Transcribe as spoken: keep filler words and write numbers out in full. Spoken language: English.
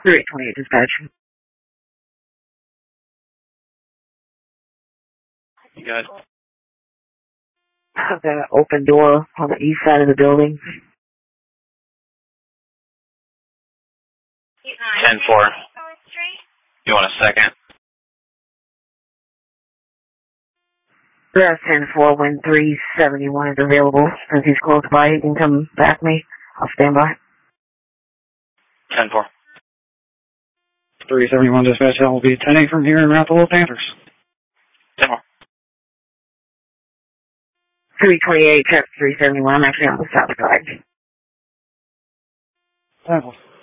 three twenty-eight dispatch. You got it. The open door on the east side of the building. ten four. You want a second? That's ten four when three seventy-one is available. Since he's close by, he can come back me. I'll stand by. ten four. three seventy-one dispatch, that will be ten eight from here in Rapallo Panthers. ten four. three twenty-eight, check three seventy-one. I'm actually on the south side. ten four.